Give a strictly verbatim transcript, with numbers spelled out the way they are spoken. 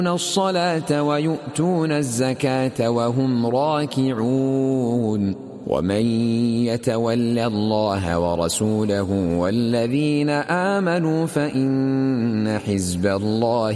الصلاة ويؤتون الزكاة وهم راكعون ومن يتول الله ورسوله والذين آمنوا فإن حزب الله